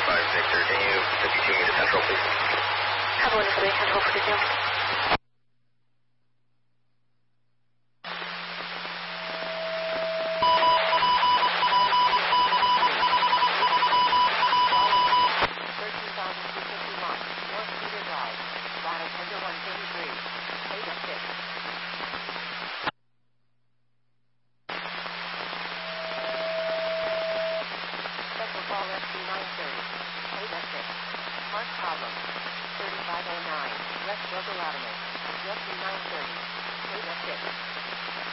5 Victor, can you 52 me to Central, please? Have one is Central for detail. Call SC 930. Ada 6. Park problem. 3509. West Boca Latimer. SC 930. Ada 6.